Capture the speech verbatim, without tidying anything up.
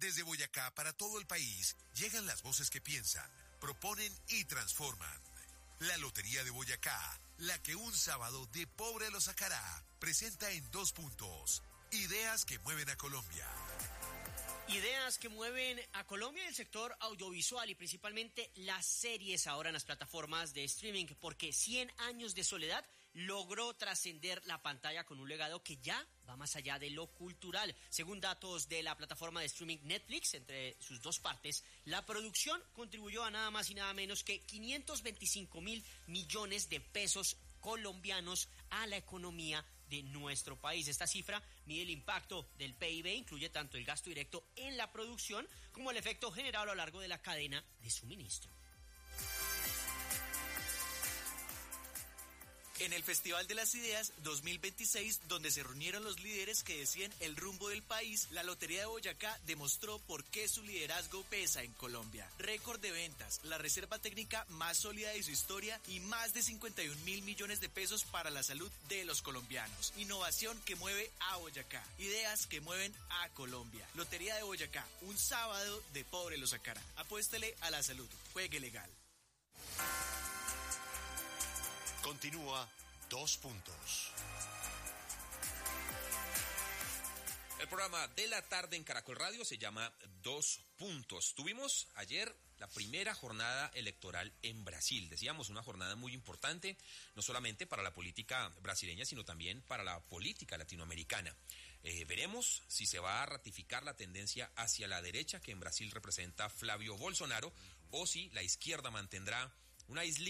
Desde Boyacá para todo el país llegan las voces que piensan, proponen y transforman. La Lotería de Boyacá, la que un sábado de pobre lo sacará, presenta en dos puntos. Ideas que mueven a Colombia. Ideas que mueven a Colombia y el sector audiovisual y principalmente las series ahora en las plataformas de streaming, porque cien años de soledad logró trascender la pantalla con un legado que ya va más allá de lo cultural. Según datos de la plataforma de streaming Netflix, entre sus dos partes, la producción contribuyó a nada más y nada menos que quinientos veinticinco mil millones de pesos colombianos a la economía de nuestro país. Esta cifra mide el impacto del P I B, incluye tanto el gasto directo en la producción como el efecto generado a lo largo de la cadena de suministro. En el Festival de las Ideas dos mil veintiséis, donde se reunieron los líderes que decían el rumbo del país, la Lotería de Boyacá demostró por qué su liderazgo pesa en Colombia. Récord de ventas, la reserva técnica más sólida de su historia y más de cincuenta y un mil millones de pesos para la salud de los colombianos. Innovación que mueve a Boyacá. Ideas que mueven a Colombia. Lotería de Boyacá, un sábado de pobre lo sacará. Apuéstele a la salud. Juegue legal. Continúa Dos Puntos. El programa de la tarde en Caracol Radio se llama Dos Puntos. Tuvimos ayer la primera jornada electoral en Brasil. Decíamos, una jornada muy importante, no solamente para la política brasileña, sino también para la política latinoamericana. Eh, veremos si se va a ratificar la tendencia hacia la derecha que en Brasil representa Flavio Bolsonaro, o si la izquierda mantendrá una isla